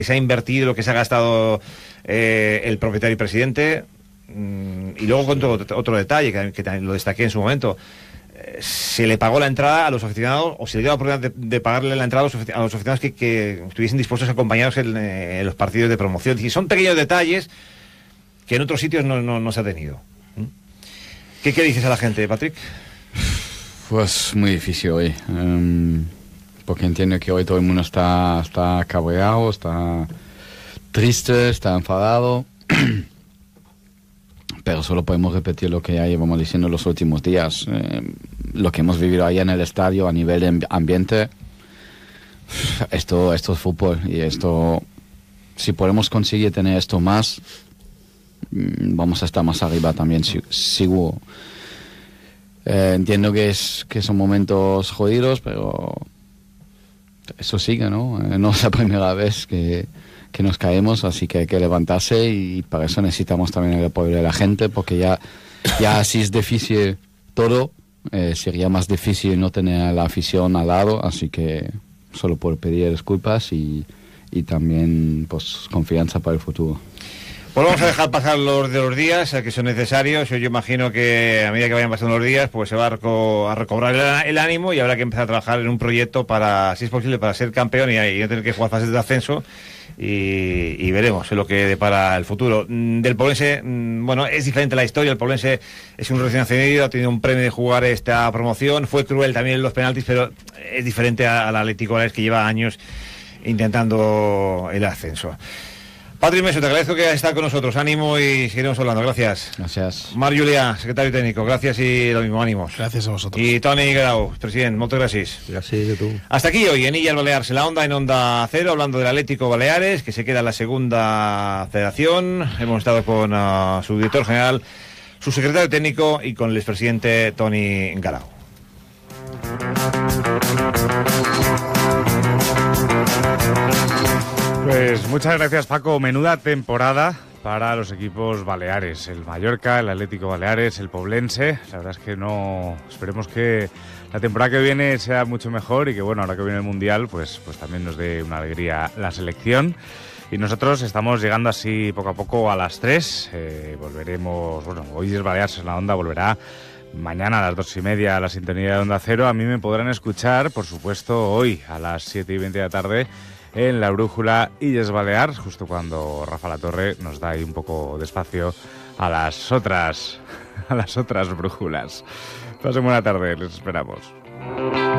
se ha invertido, lo que se ha gastado el propietario y presidente. Y luego con otro detalle que también lo destaqué en su momento. Se le pagó la entrada a los aficionados, o se le dio la oportunidad de pagarle la entrada a los aficionados que estuviesen dispuestos a acompañarnos en los partidos de promoción. Y son pequeños detalles que en otros sitios no se ha tenido. ¿Qué dices a la gente, Patrick? Pues muy difícil hoy, porque entiendo que hoy todo el mundo está cabreado, está triste, está enfadado, pero solo podemos repetir lo que ya llevamos diciendo los últimos días. Lo que hemos vivido ahí en el estadio a nivel de ambiente, esto es fútbol, y esto, si podemos conseguir tener esto más, vamos a estar más arriba también, seguro. Entiendo que son momentos jodidos, pero eso sigue, ¿no? No es la primera vez que nos caemos, así que hay que levantarse, y para eso necesitamos también el apoyo de la gente, porque ya si es difícil todo, sería más difícil no tener a la afición al lado, así que solo puedo pedir disculpas y también pues confianza para el futuro. Pues vamos a dejar pasar los días que son necesarios. Yo imagino que a medida que vayan pasando los días, pues se va a recobrar el ánimo, y habrá que empezar a trabajar en un proyecto para, si es posible, para ser campeón y no tener que jugar fases de ascenso, y veremos lo que depara el futuro. Del Poblense, bueno, es diferente la historia. El Poblense es un recién ascendido, ha tenido un premio de jugar esta promoción, fue cruel también en los penaltis, pero es diferente al Atlético Baleares, que lleva años intentando el ascenso. Patrick Meso, te agradezco que hayas estado con nosotros. Ánimo y seguiremos hablando. Gracias. Gracias. Marc Julià, secretario técnico. Gracias y lo mismo. Ánimos. Gracias a vosotros. Y Toni Guerau, presidente. Muchas gracias. Gracias a tú. Hasta aquí hoy en Illes Balears, en la Onda, en Onda Cero, hablando del Atlético Baleares, que se queda en la segunda federación. Hemos estado con su director general, su secretario técnico y con el expresidente Toni Guerau. Pues muchas gracias, Paco. Menuda temporada para los equipos baleares. El Mallorca, el Atlético Baleares, el Poblense. La verdad es que esperemos que la temporada que viene sea mucho mejor, y que bueno, ahora que viene el Mundial, pues también nos dé una alegría la selección. Y nosotros estamos llegando así poco a poco a las 3. Volveremos, hoy es Baleares en la Onda, volverá mañana a las 2:30 a la sintonía de Onda Cero. A mí me podrán escuchar, por supuesto, hoy a las 7:20 de la tarde en la Brújula Illes Balears, justo cuando Rafa Latorre nos da ahí un poco de espacio a las otras brújulas. Pasen buena tarde, les esperamos.